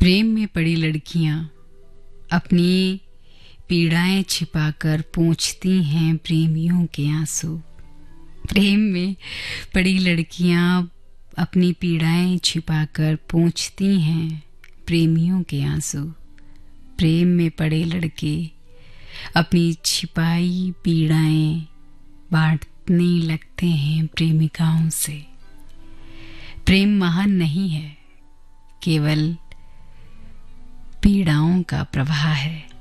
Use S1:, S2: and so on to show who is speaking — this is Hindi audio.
S1: प्रेम में पड़ी लड़कियां अपनी पीड़ाएं छिपाकर पोंछती हैं प्रेमियों के आंसू। प्रेम में पड़ी लड़कियां अपनी पीड़ाएं छिपाकर पोंछती हैं प्रेमियों के आंसू। प्रेम में पड़े लड़के अपनी छिपाई पीड़ाएं बांटने लगते हैं प्रेमिकाओं से। प्रेम महान नहीं है, केवल पीड़ाओं का प्रवाह है।